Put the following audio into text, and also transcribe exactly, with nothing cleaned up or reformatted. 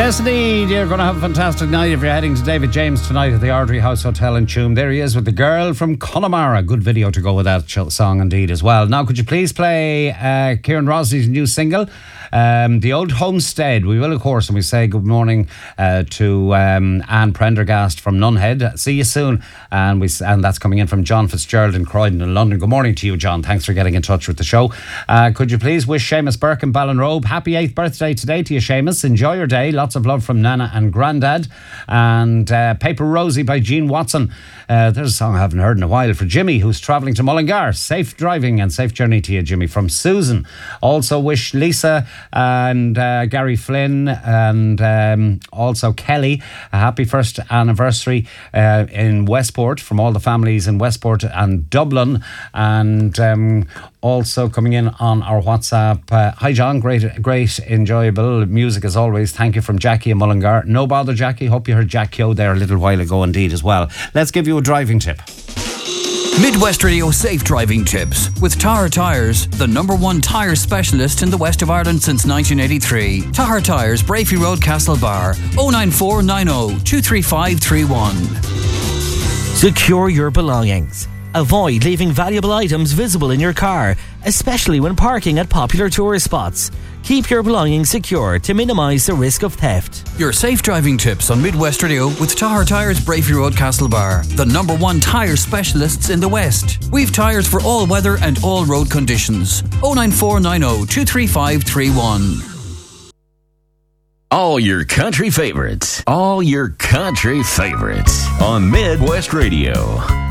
Yes, indeed. You're going to have a fantastic night if you're heading to David James tonight at the Ardrey House Hotel in Tuam. There he is with The Girl from Connemara. Good video to go with that song indeed as well. Now, could you please play uh, Kieran Rosley's new single, um, The Old Homestead? We will, of course, and we say good morning uh, to um, Anne Prendergast from Nunhead. See you soon. And we and that's coming in from John Fitzgerald in Croydon in London. Good morning to you, John. Thanks for getting in touch with the show. Uh, could you please wish Seamus Burke in Ballinrobe happy eighth birthday today to you, Seamus. Enjoy your day. Lots of love from Nana and Grandad. And uh, Paper Rosie by Jean Watson. Uh, there's a song I haven't heard in a while for Jimmy, who's travelling to Mullingar. Safe driving and safe journey to you, Jimmy, from Susan. Also wish Lisa and uh, Gary Flynn and um, also Kelly a happy first anniversary uh, in Westport from all the families in Westport and Dublin. And um, also coming in on our WhatsApp, uh, hi John, great, great, enjoyable music as always. Thank you from Jackie in Mullingar. No bother, Jackie. Hope you heard Jack Kyo there a little while ago indeed as well. Let's give you a driving tip. Midwest Radio Safe Driving Tips with Tahar Tyres, the number one tyre specialist in the west of Ireland since nineteen eighty-three. Tahar Tyres, Brafey Road, Castlebar. oh nine four nine oh two three five three one. Secure your belongings. Avoid leaving valuable items visible in your car, especially when parking at popular tourist spots. Keep your belongings secure to minimise the risk of theft. Your safe driving tips on Midwest Radio with Tahar Tyres, Brafey Road, Castlebar, the number one tyre specialists in the West. We've tyres for all weather and all road conditions. oh nine four nine oh two three five three one. All your country favorites. All your country favorites on Midwest Radio.